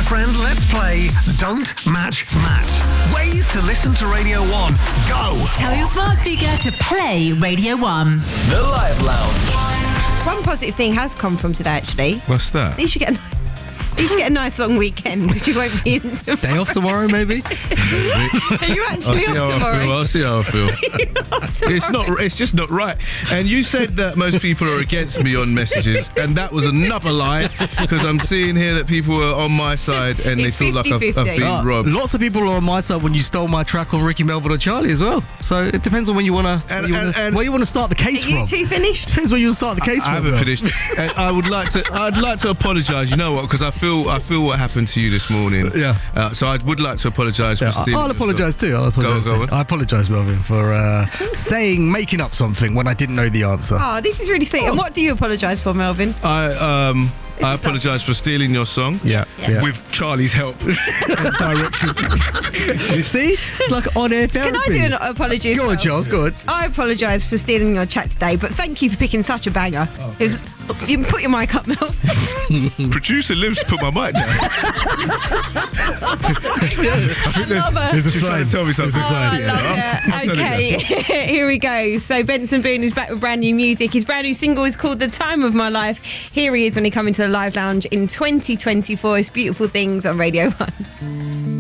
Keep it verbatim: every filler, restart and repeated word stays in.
friend, let's play Don't Match Matt. Ways to listen to Radio one. Go! Tell your smart speaker to play Radio one. The Live Lounge. One positive thing has come from today, actually. What's that? You should get a, you should get a nice long weekend because you won't be in tomorrow. Day off tomorrow, maybe? Are you actually off tomorrow? I'll see how I feel. It's not. It's just not right. And you said that most people are against me on messages, and that was another lie because I'm seeing here that people are on my side and It's they feel like I've, I've been Uh, robbed. lots of people are on my side when you stole my track on Ricky Melvin or Charlie as well. So it depends on when you wanna, And- when you and- wanna and- where you want to start the case Are you from. two finished? Depends where you start the case I from. haven't bro. finished. And I would like to. I'd like to apologise. You know what? Because I feel. I feel what happened to you this morning. Yeah. Uh, so I would like to apologise Yeah, for stealing. I'll your apologise too. I'll apologise. Go on, go too. on. I apologise, Melvin, for uh, saying, making up something when I didn't know the answer. Oh, this is really sweet. And what do you apologise for, Melvin? song. I um. I apologise for stealing your song. Yeah, yeah. With Charlie's help and direction. You see, it's like on-air therapy. Can I do an apology? as Go on, well? Charles. Go on. I apologise for stealing your chat today, but thank you for picking such a banger. It was, you can put your mic up, Mel. Producer Liv's put my mic down. I think there's, Another. There's a she's trying sign. to tell me something. Oh, I love I'm it. telling you. Okay, here we go. So Benson Boone is back with brand new music. His brand new single is called The Time of My Life. Here he is when he comes into the Live Lounge in twenty twenty-four. It's Beautiful Things on Radio one.